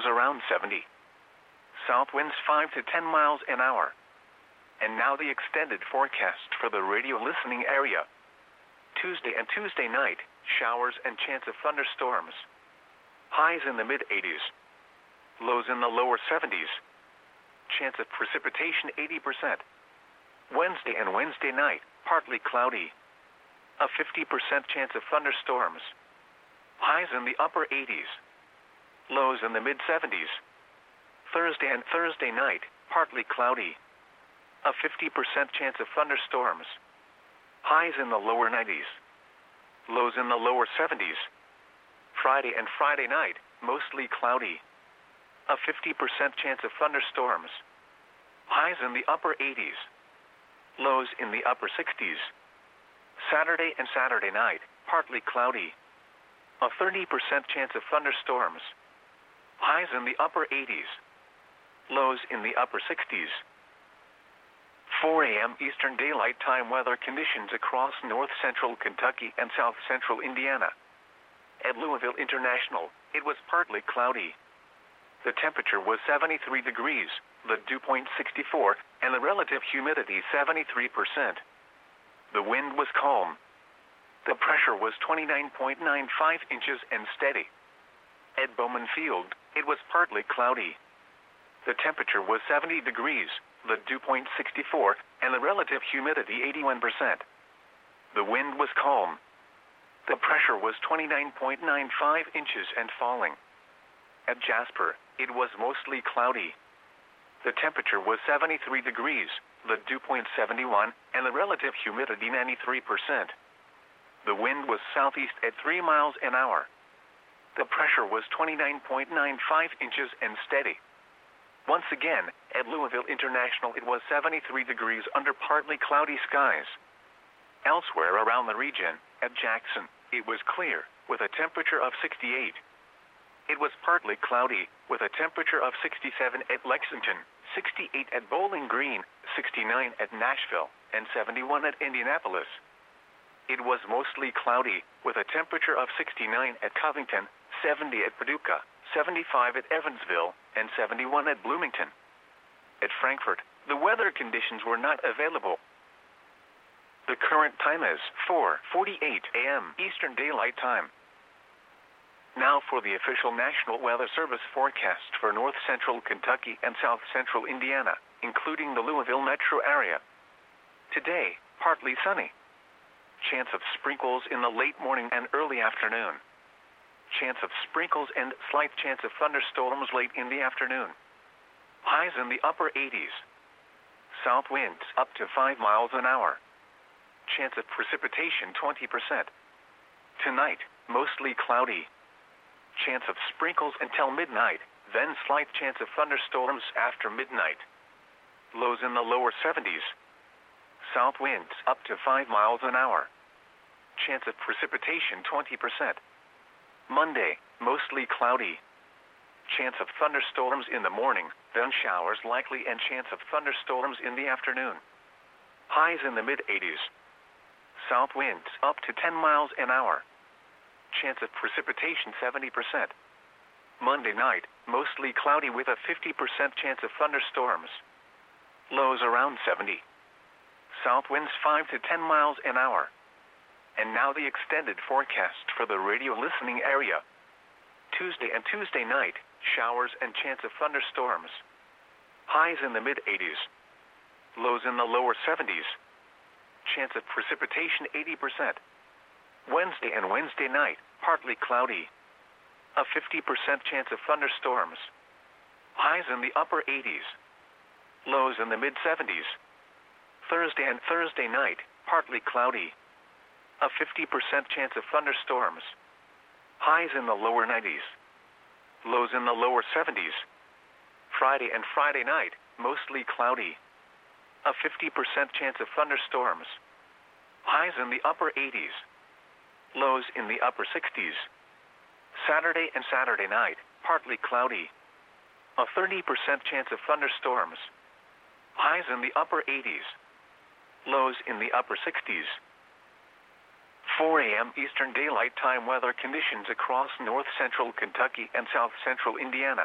lows around 70. South winds 5 to 10 miles an hour. And now the extended forecast for the radio listening area. Tuesday and Tuesday night, showers and chance of thunderstorms. Highs in the mid-80s. Lows in the lower 70s. Chance of precipitation 80%. Wednesday and Wednesday night, partly cloudy. A 50% chance of thunderstorms. Highs in the upper 80s. Lows in the mid-70s. Thursday and Thursday night, partly cloudy. A 50% chance of thunderstorms. Highs in the lower 90s. Lows in the lower 70s. Friday and Friday night, mostly cloudy. A 50% chance of thunderstorms. Highs in the upper 80s. Lows in the upper 60s. Saturday and Saturday night, partly cloudy. A 30% chance of thunderstorms. Highs in the upper 80s. Lows in the upper 60s. 4 a.m. Eastern Daylight Time weather conditions across north central Kentucky and south central Indiana. At Louisville International, it was partly cloudy. The temperature was 73 degrees, the dew point 64, and the relative humidity 73%. The wind was calm. The pressure was 29.95 inches and steady. At Bowman Field, it was partly cloudy. The temperature was 70 degrees, the dew point 64, and the relative humidity 81%. The wind was calm. The pressure was 29.95 inches and falling. At Jasper, it was mostly cloudy. The temperature was 73 degrees, the dew point 71, and the relative humidity 93%. The wind was southeast at 3 miles an hour. The pressure was 29.95 inches and steady. Once again, at Louisville International, it was 73 degrees under partly cloudy skies. Elsewhere around the region, at Jackson, it was clear, with a temperature of 68. It was partly cloudy, with a temperature of 67 at Lexington, 68 at Bowling Green, 69 at Nashville, and 71 at Indianapolis. It was mostly cloudy, with a temperature of 69 at Covington, 70 at Paducah, 75 at Evansville, and 71 at Bloomington. At Frankfort, the weather conditions were not available. The current time is 4:48 a.m. Eastern Daylight Time. Now for the official National Weather Service forecast for north central Kentucky and south central Indiana, including the Louisville metro area. Today, partly sunny. Chance of sprinkles in the late morning and early afternoon. Chance of sprinkles and slight chance of thunderstorms late in the afternoon. Highs in the upper 80s. South winds up to 5 miles an hour. Chance of precipitation 20%. Tonight, mostly cloudy. Chance of sprinkles until midnight, then slight chance of thunderstorms after midnight. Lows in the lower 70s. South winds up to 5 miles an hour. Chance of precipitation 20%. Monday, mostly cloudy. Chance of thunderstorms in the morning, then showers likely and chance of thunderstorms in the afternoon. Highs in the mid-80s. South winds up to 10 miles an hour. Chance of precipitation 70%. Monday night, mostly cloudy with a 50% chance of thunderstorms. Lows around 70. South winds 5 to 10 miles an hour. And now the extended forecast for the radio listening area. Tuesday and Tuesday night, showers and chance of thunderstorms. Highs in the mid-80s. Lows in the lower 70s. Chance of precipitation 80%. Wednesday and Wednesday night, partly cloudy. A 50% chance of thunderstorms. Highs in the upper 80s. Lows in the mid-70s. Thursday and Thursday night, partly cloudy. A 50% chance of thunderstorms. Highs in the lower 90s. Lows in the lower 70s. Friday and Friday night, mostly cloudy. A 50% chance of thunderstorms. Highs in the upper 80s. Lows in the upper 60s. Saturday and Saturday night, partly cloudy. A 30% chance of thunderstorms. Highs in the upper 80s. Lows in the upper 60s. 4 a.m. Eastern Daylight Time weather conditions across north central Kentucky and south central Indiana.